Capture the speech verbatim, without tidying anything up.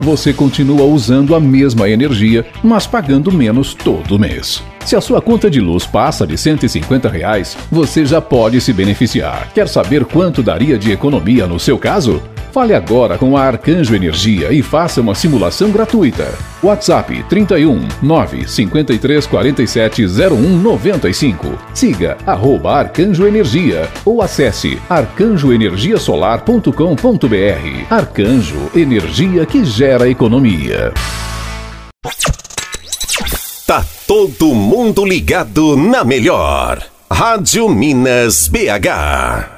você continua usando a mesma energia, mas pagando menos todo mês. Se a sua conta de luz passa de cento e cinquenta reais, você já pode se beneficiar. Quer saber quanto daria de economia no seu caso? Fale agora com a Arcanjo Energia e faça uma simulação gratuita. WhatsApp trinta e um, nove, cinquenta e três, quarenta e sete, zero um, noventa e cinco. Siga arroba Arcanjo Energia ou acesse arcanjo energia solar ponto com ponto br. Arcanjo, energia que gera economia. Tá todo mundo ligado na melhor. Rádio Minas B H.